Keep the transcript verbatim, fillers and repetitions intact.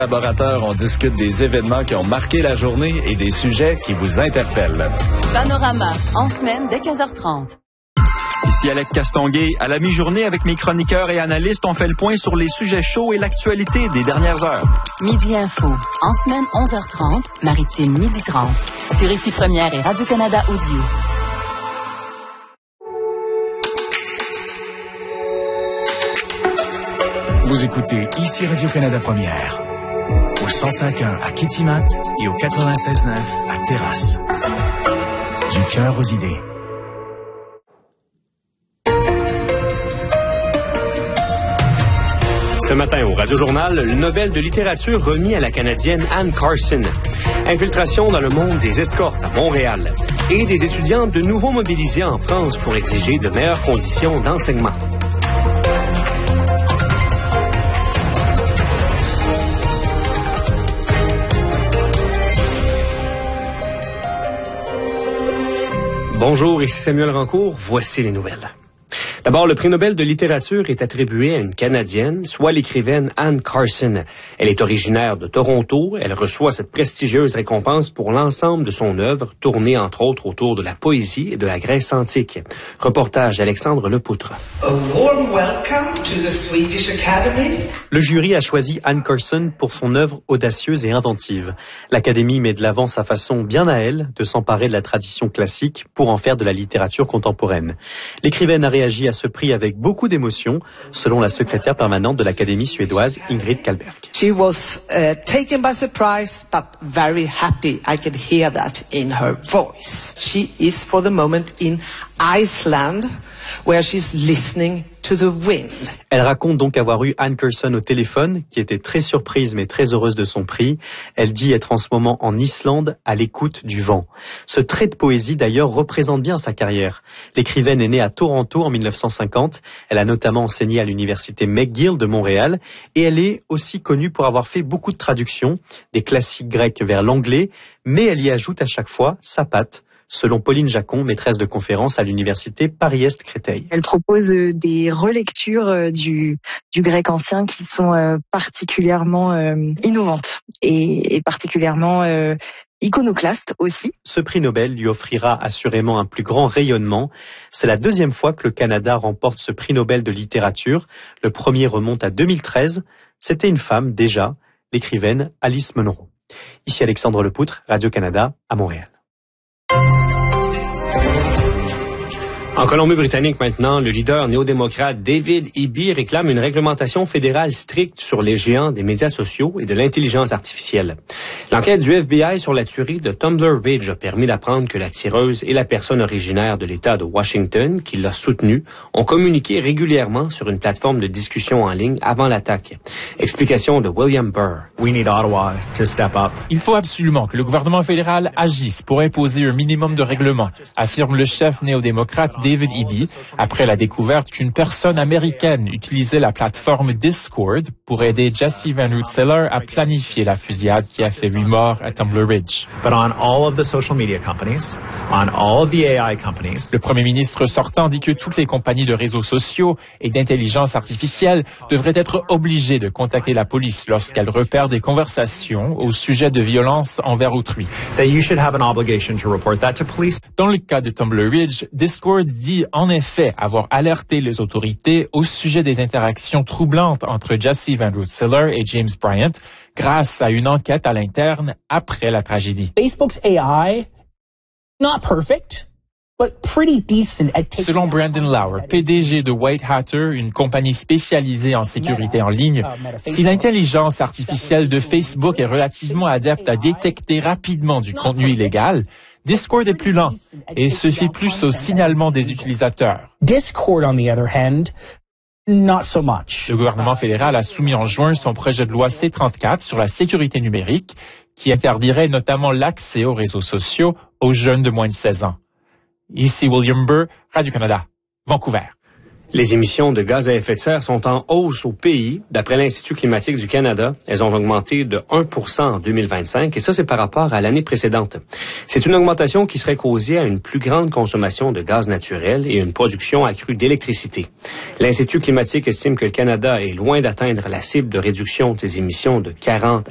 Collaborateurs, on discute des événements qui ont marqué la journée et des sujets qui vous interpellent. Panorama, en semaine dès quinze heures trente. Ici Alec Castonguay. À la mi-journée, avec mes chroniqueurs et analystes, on fait le point sur les sujets chauds et l'actualité des dernières heures. Midi Info, en semaine onze heures trente, Maritime midi trente. Sur Ici Première et Radio-Canada Audio. Vous écoutez Ici Radio-Canada Première. Au cent cinq point un à Kitimat et au quatre-vingt-seize neuf à Terrasse. Du cœur aux idées. Ce matin, au Radio-Journal, le Nobel de littérature remis à la Canadienne Anne Carson. Infiltration dans le monde des escortes à Montréal. Et des étudiants de nouveau mobilisés en France pour exiger de meilleures conditions d'enseignement. Bonjour, ici Samuel Rancourt. Voici les nouvelles. D'abord, le prix Nobel de littérature est attribué à une Canadienne, soit l'écrivaine Anne Carson. Elle est originaire de Toronto. Elle reçoit cette prestigieuse récompense pour l'ensemble de son œuvre, tournée entre autres autour de la poésie et de la Grèce antique. Reportage d'Alexandre Lepoutre. A warm welcome to the Swedish Academy. Le jury a choisi Anne Carson pour son œuvre audacieuse et inventive. L'Académie met de l'avant sa façon bien à elle de s'emparer de la tradition classique pour en faire de la littérature contemporaine. L'écrivaine a réagi à ce prix avec beaucoup d'émotion, selon la secrétaire permanente de l'Académie suédoise, Ingrid Kallberg. She was uh, taken by surprise, but very happy. I could hear that in her voice. She is for the moment in Iceland, where she's listening to the wind. Elle raconte donc avoir eu Anne Carson au téléphone, qui était très surprise mais très heureuse de son prix. Elle dit être en ce moment en Islande, à l'écoute du vent. Ce trait de poésie d'ailleurs représente bien sa carrière. L'écrivaine est née à Toronto en mille neuf cent cinquante. Elle a notamment enseigné à l'université McGill de Montréal et elle est aussi connue pour avoir fait beaucoup de traductions, des classiques grecs vers l'anglais, mais elle y ajoute à chaque fois sa patte, selon Pauline Jacon, maîtresse de conférence à l'université Paris-Est Créteil. Elle propose des relectures du, du grec ancien qui sont particulièrement innovantes et, et particulièrement euh, iconoclastes aussi. Ce prix Nobel lui offrira assurément un plus grand rayonnement. C'est la deuxième fois que le Canada remporte ce prix Nobel de littérature. Le premier remonte à deux mille treize. C'était une femme déjà, l'écrivaine Alice Munro. Ici Alexandre Lepoutre, Radio-Canada à Montréal. En Colombie-Britannique maintenant, le leader néo-démocrate David Eby réclame une réglementation fédérale stricte sur les géants des médias sociaux et de l'intelligence artificielle. L'enquête du F B I sur la tuerie de Tumbler Ridge a permis d'apprendre que la tireuse et la personne originaire de l'État de Washington, qui l'a soutenue, ont communiqué régulièrement sur une plateforme de discussion en ligne avant l'attaque. Explication de William Burr. We need Ottawa to step up. Il faut absolument que le gouvernement fédéral agisse pour imposer un minimum de règlement, affirme le chef néo-démocrate David Eby, après la découverte qu'une personne américaine utilisait la plateforme Discord pour aider Jesse Van Rensselaer à planifier la fusillade qui a fait huit morts à Tumbler Ridge. But on all of the social media companies, on all of the A I companies. Le premier ministre sortant dit que toutes les compagnies de réseaux sociaux et d'intelligence artificielle devraient être obligées de contacter la police lorsqu'elles repèrent des conversations au sujet de violences envers autrui. That you should have an obligation to report that to police. Dans le cas de Tumbler Ridge, Discord dit en effet avoir alerté les autorités au sujet des interactions troublantes entre Jesse Van Rensselaer et James Bryant grâce à une enquête à l'interne après la tragédie. Facebook's A I, not perfect, but pretty decent at taking... Selon Brandon Lauer, P D G de White Hatter, une compagnie spécialisée en sécurité en ligne, si l'intelligence artificielle de Facebook est relativement adepte à détecter rapidement du contenu illégal, Discord est plus lent et se fie plus au signalement des utilisateurs. Discord, on the other hand, not so much. Le gouvernement fédéral a soumis en juin son projet de loi C trente-quatre sur la sécurité numérique qui interdirait notamment l'accès aux réseaux sociaux aux jeunes de moins de seize ans. Ici William Burr, Radio-Canada, Vancouver. Les émissions de gaz à effet de serre sont en hausse au pays. D'après l'Institut climatique du Canada, elles ont augmenté de un pour cent en deux mille vingt-cinq, et ça, c'est par rapport à l'année précédente. C'est une augmentation qui serait causée à une plus grande consommation de gaz naturel et une production accrue d'électricité. L'Institut climatique estime que le Canada est loin d'atteindre la cible de réduction de ses émissions de quarante